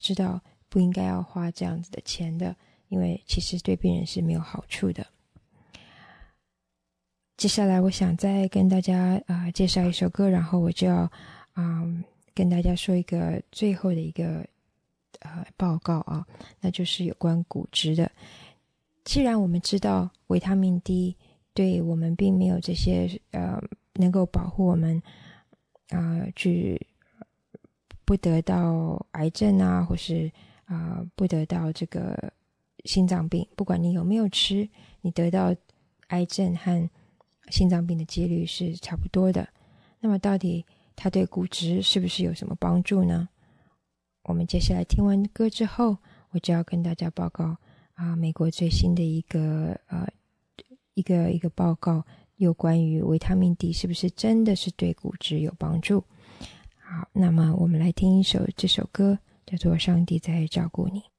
知道不应该要花这样子的钱的，因为其实对病人是没有好处的。接下来我想再跟大家介绍一首歌，然后我就要跟大家说一个最后的一个报告啊，那就是有关骨质的。既然我们知道维他命 D 对我们并没有这些能够保护我们去不得到癌症啊，或是不得到这个心脏病，不管你有没有吃，你得到癌症和心脏病的几率是差不多的。那么到底它对骨质是不是有什么帮助呢？我们接下来听完歌之后，我就要跟大家报告美国最新的一个报告，有关于维他命 D 是不是真的是对骨质有帮助。好，那么我们来听这首歌，叫做《上帝在照顾你》。